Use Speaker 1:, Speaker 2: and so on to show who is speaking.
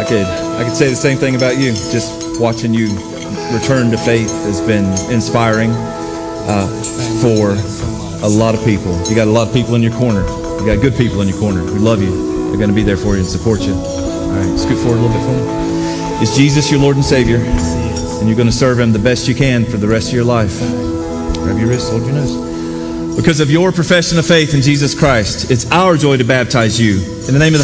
Speaker 1: I could say the same thing about you. Just watching you return to faith has been inspiring for a lot of people. You got a lot of people in your corner. You got good people in your corner who love you. They're going to be there for you and support you. All right, scoot forward a little bit for me. Is Jesus your Lord and Savior? And you're going to serve Him the best you can for the rest of your life. Grab your wrist, hold your nose. Because of your profession of faith in Jesus Christ, it's our joy to baptize you. In the name of the